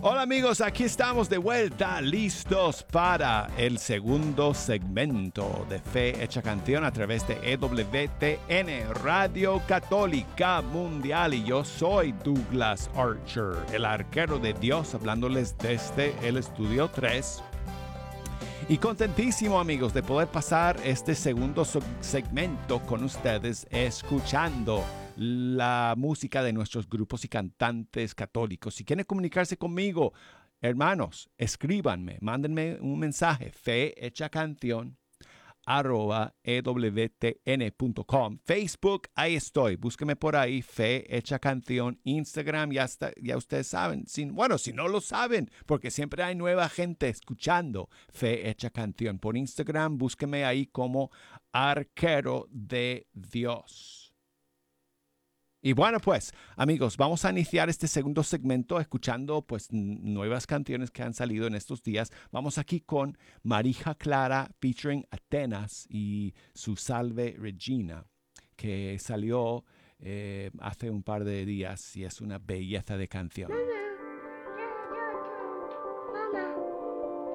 Hola amigos, aquí estamos de vuelta, listos para el segundo segmento de Fe Hecha Canción a través de EWTN, Radio Católica Mundial. Y yo soy Douglas Archer, el arquero de Dios, hablándoles desde el Estudio 3. Y contentísimo amigos de poder pasar este segundo segmento con ustedes escuchando la música de nuestros grupos y cantantes católicos. Si quieren comunicarse conmigo, hermanos, escríbanme, mándenme un mensaje, fehechacanción@ewtn.com. Facebook, ahí estoy, búsqueme por ahí, Fe Hecha Canción. Instagram, ya ustedes saben. Si no lo saben, porque siempre hay nueva gente escuchando Fe Hecha Canción. Por Instagram, búsqueme ahí como Arquero de Dios. Y bueno, pues, amigos, vamos a iniciar este segundo segmento escuchando pues nuevas canciones que han salido en estos días. Vamos aquí con Marija Clara featuring Atenas y su Salve Regina, que salió hace un par de días y es una belleza de canción.